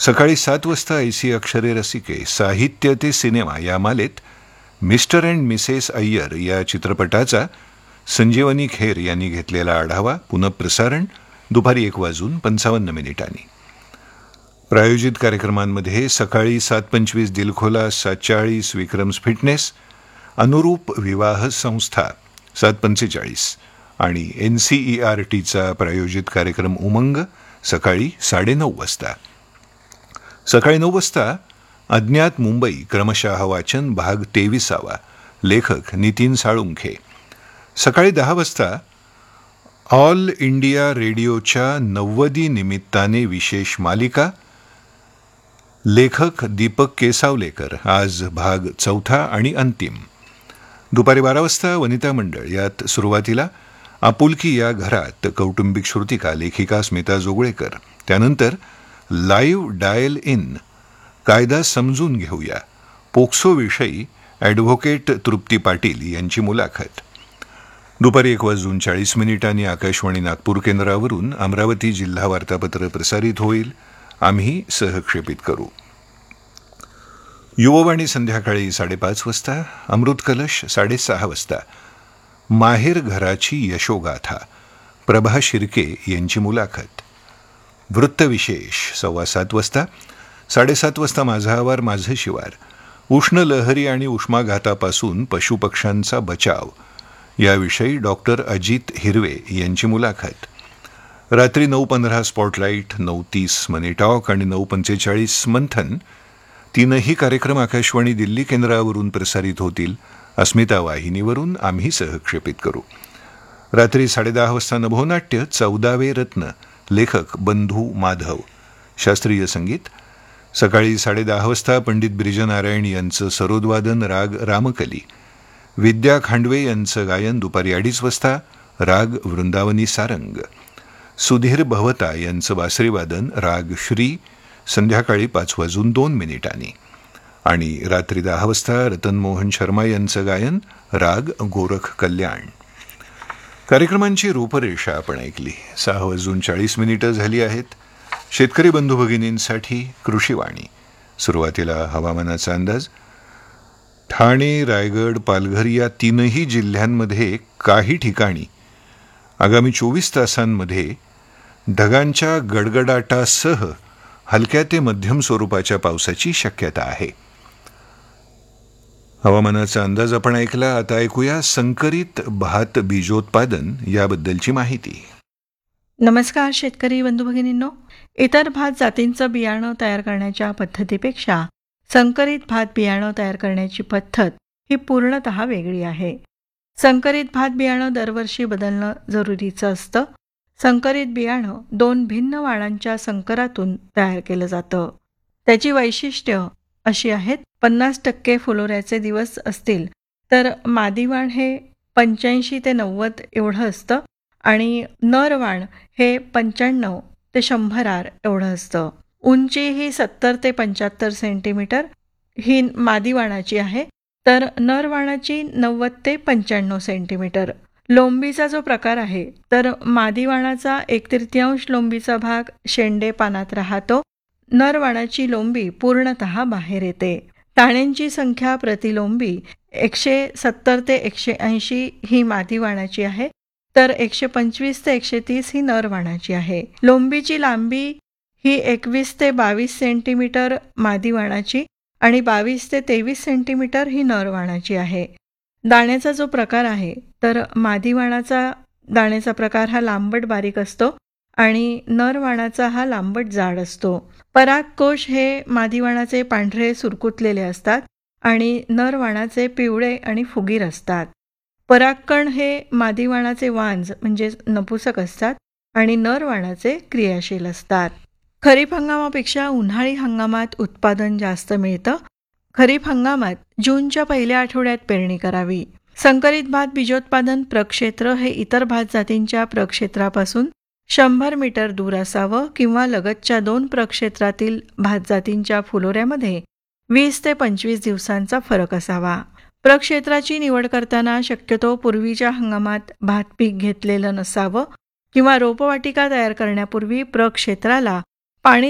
सकाळी 7 वाजता ऐसी अक्षरे रसिके साहित्य ते सिनेमा या मालेत मिस्टर अँड मिसेस अय्यर या चित्रपटाचा संजीवनी खेर यांनी घेतलेला आढावा पुनःप्रसारण दुपारी 1:55 प्रायोजित कार्यक्रमांमध्ये सकाळी 7:25 दिलखोला, 7:40 विक्रम्स फिटनेस, अनुरूप विवाह संस्था 7:45 आणि NCERTचा प्रायोजित कार्यक्रम उमंग सकाळी 9:30 वाजता. सकाळी 9 वाजता अज्ञात मुंबई क्रमशः वाचन भाग 23. लेखक नितीन साळुंखे. सकाळी 10 वाजता ऑल इंडिया रेडिओच्या 90 निमित्ताने विशेष मालिका, लेखक दीपक केसावलेकर, आज भाग 4 आणि अंतिम. दुपारी 12 वाजता वनिता मंडळ यात सुरुवातीला आपुलकी या घरात कौटुंबिक श्रुतिका, लेखिका स्मिता जोगळेकर. त्यानंतर लाईव्ह डायल इन, कायदा समजून घेऊया, पोक्सोविषयी ॲडव्होकेट तृप्ती पाटील यांची मुलाखत. दुपारी 1:40 आकाशवाणी नागपूर केंद्रावरून अमरावती जिल्हा वार्तापत्र प्रसारित होईल. आम्ही सहक्षेपित करू. युववाणी संध्याकाळी 5:30 वाजता, अमृत कलश 6:30 वाजता, माहेर घराची यशोगाथा, प्रभा शिर्के यांची मुलाखत. वृत्तविशेष 7:15 वाजता, 7:30 वाजता माझा आवार माझं शिवार, उष्ण लहरी आणि उष्माघातापासून पशुपक्ष्यांचा बचाव याविषयी डॉक्टर अजित हिरवे यांची मुलाखत. रात्री 9:15 स्पॉटलाईट, 9:30 मनी टॉक आणि 9:45 मंथन, तीनही कार्यक्रम आकाशवाणी दिल्ली केंद्रावरून प्रसारित होतील. अस्मिता वाहिनीवरून आम्ही सहक्षेपित करू. रात्री 10:30 वाजता नभोनाट्य 14वे रत्न, लेखक बंधू माधव, शास्त्रीय संगीत. सकाळी 10:30 वाजता पंडित ब्रिजनारायण यांचं सरोदवादन, राग रामकली. विद्या खांडवे यांचं गायन. दुपारी 2:30 वाजता राग वृंदावनी सारंग. सुधीर भवता यांचं बासरीवादन, राग श्री, संध्याकाळी 5:02 आणि रात्री 10 वाजता रतन मोहन शर्मा यांचं गायन, राग गोरख कल्याण. कार्यक्रमांची रूपरेषा आपण ऐकली. 6:40 झाली आहेत. शेतकरी बंधू भगिनींसाठी कृषीवाणी. सुरुवातीला हवामानाचा अंदाज. ठाणे, रायगड, पालघर या तीनही जिल्ह्यांमध्ये काही ठिकाणी आगामी 24 तासांमध्ये ढगांच्या गडगडाटासह हलक्या ते मध्यम स्वरूपाच्या पावसाची शक्यता आहे. हवामानाचा अंदाज आपण ऐकला. आता ऐकूया संकरित भात बीजोत्पादन याबद्दलची माहिती. नमस्कार शेतकरी बंधू भगिनींनो. इतर भात जातींचं बियाणं तयार करण्याच्या पद्धतीपेक्षा संकरित भात बियाणं तयार करण्याची पद्धत ही पूर्णतः वेगळी आहे. संकरित भात बियाणं दरवर्षी बदलणं जरुरीचं असतं. संकरित बियाणं 2 भिन्न वाणांच्या संकरातून तयार केलं जातं. त्याची वैशिष्ट्य अशी आहेत. 50% फुलोऱ्याचे दिवस असतील तर मादीवाण हे 85 ते 90 एवढं असतं आणि नरवाण हे 95 ते 100 एवढं असतं. उंची ही 70 ते 75 सेंटीमीटर ही मादीवाणाची आहे, तर नरवाणाची 90 ते 95 सेंटीमीटर. लोंबीचा जो प्रकार आहे तर मादीवाणाचा 1/3 लोंबीचा भाग शेंडे पानात राहतो. नरवाणाची लोंबी पूर्णतः बाहेर येते. दाण्यांची संख्या प्रतिलोंबी 170 ते 180 ही मादीवाणाची आहे, तर 125 ते 130 ही नरवाणाची आहे. लोंबीची लांबी ही 21 ते 22 सेंटीमीटर मादीवाणाची आणि 22 ते 23 सेंटीमीटर ही नरवाणाची आहे. दाण्याचा जो प्रकार आहे तर मादीवाणाचा दाण्याचा प्रकार हा लांबट बारीक असतो आणि नरवाणाचा हा लांबट जाड असतो. परागकोश हे मादीवाणाचे पांढरे सुरकुतलेले असतात आणि नरवाणाचे पिवळे आणि फुगीर असतात. परागकण हे मादीवाणाचे वांज म्हणजे नपुसक असतात आणि नरवाणाचे क्रियाशील असतात. खरीप हंगामापेक्षा उन्हाळी हंगामात उत्पादन जास्त मिळतं. खरीप हंगामात जूनच्या पहिल्या आठवड्यात पेरणी करावी. संकरित भात बीजोत्पादन प्रक्षेत्र हे इतर भात जातींच्या प्रक्षेत्रापासून 100 मीटर दूर असावं किंवा लगतच्या 2 प्रक्षेत्रातील भात जातींच्या फुलोऱ्यामध्ये 20 ते 25 दिवसांचा फरक असावा. प्रक्षेत्राची निवड करताना शक्यतो पूर्वीच्या हंगामात भात पीक घेतलेलं नसावं किंवा रोपवाटिका तयार करण्यापूर्वी प्रक्षेत्राला पाणी